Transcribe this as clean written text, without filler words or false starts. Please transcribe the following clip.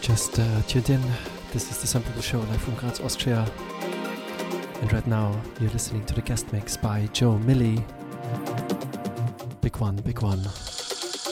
just tuned in, this is the Sample Show live from Graz, Austria. And right now you're listening to the guest mix by Joe Millie. Big one, big one.